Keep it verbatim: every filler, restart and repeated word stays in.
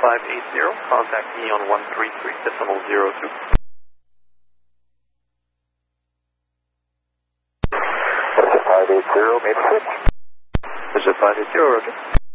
five eight zero, contact me on one three three decimal zero two. Visit five eight zero, maybe switch. Visit five eight zero, okay.